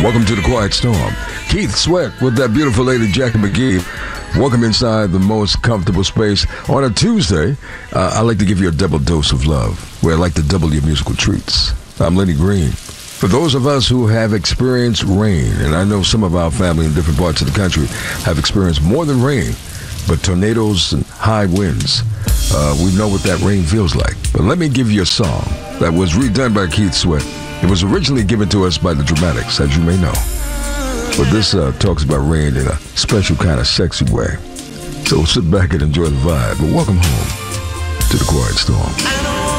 Welcome to the Quiet Storm. Keith Sweat with that beautiful lady, Jackie McGee. Welcome inside the most comfortable space. On a Tuesday, I like to give you a double dose of love, where I like to double your musical treats. I'm Lenny Green. For those of us who have experienced rain, and I know some of our family in different parts of the country have experienced more than rain, but tornadoes and high winds, we know what that rain feels like. But let me give you a song that was redone by Keith Sweat. It was originally given to us by the Dramatics, as you may know. But this talks about rain in a special kind of sexy way. So sit back and enjoy the vibe. But welcome home to the Quiet Storm.